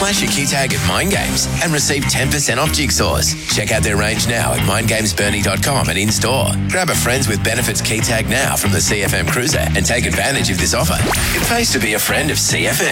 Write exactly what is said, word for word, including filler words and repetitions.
flash your key tag at Mind Games and receive ten percent off jigsaws. Check out their range now at mind games burnie dot com and in-store. Grab a Friends with Benefits key tag now from the C F M Cruiser and take advantage of this offer. It pays to be a friend of C F M.